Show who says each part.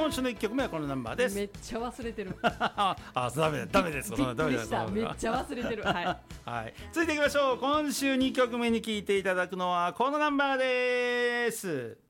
Speaker 1: 今週の1曲目はこのナンバーです。
Speaker 2: めっちゃ忘れてる
Speaker 1: ダメです。
Speaker 2: びっくりした。めっちゃ忘れてる。はい、
Speaker 1: はい、続いていきましょう。今週2曲目に聴いていただくのはこのナンバーです。